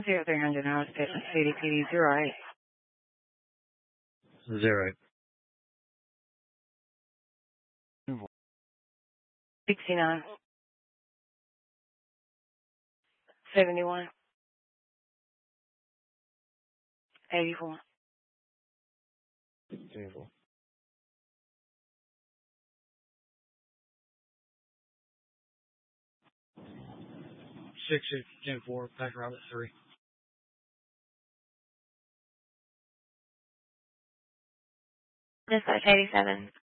0300 North Station CDPD 08. 08. 69. 71. 84. 24. 610-4, back around at 3. Dispatch 87.